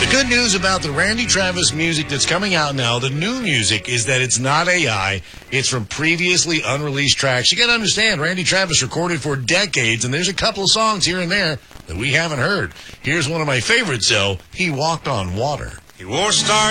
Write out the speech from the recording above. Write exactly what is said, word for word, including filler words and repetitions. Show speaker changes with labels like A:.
A: good news about the Randy Travis music that's coming out now, the new music, is that it's not A I. It's from previously unreleased tracks. You got to understand, Randy Travis recorded for decades, and there's a couple of songs here and there that we haven't heard. Here's one of my favorites, though. He Walked on Water.
B: He wore stars.